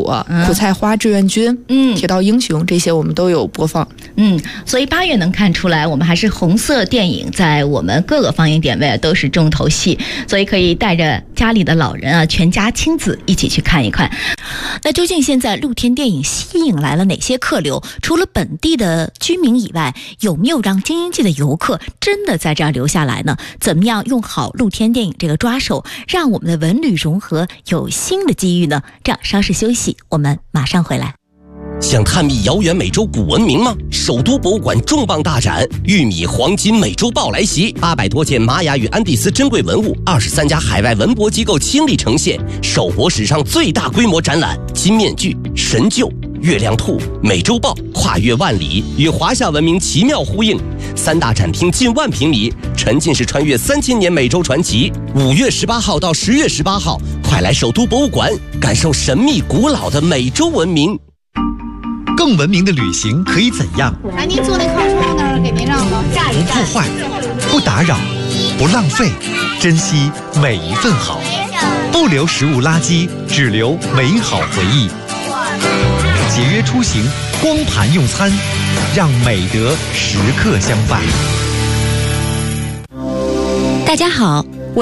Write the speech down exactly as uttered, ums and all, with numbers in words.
所、嗯、苦菜花志愿军、嗯，铁道英雄这些我们都有播放。 嗯，所以八月能看出来，我们还是红色电影在我们各个放映点位都是重头戏，所以可以带着家里的老人啊，全家亲子一起去看一看。那究竟现在露天电影吸引来了哪些客流？除了本地的居民以外，有没有让京津冀的游客真的在这儿留下来呢？怎么样用好露天电影这个抓手，让我们的文旅融合有新的机遇呢？这样稍事休息，我们马上回来。 想探秘遥远美洲古文明吗？首都博物馆重磅大展《玉米黄金美洲豹》来袭，八百多件玛雅与安第斯珍贵文物，二十三家海外文博机构倾力呈现，首博史上最大规模展览，金面具、神鹫、月亮兔、美洲豹跨越万里，与华夏文明奇妙呼应。三大展厅近万平米，沉浸式穿越三千年美洲传奇。五月十八号到十月十八号，快来首都博物馆，感受神秘古老的美洲文明。 更文明的旅行可以怎样？ 哎，您坐那靠窗那儿，给您让了。 不破坏，不打扰，不浪费，珍惜每一份好，不留食物垃圾，只留美好回忆。节约出行，光盘用餐，让美德时刻相伴。 大家好，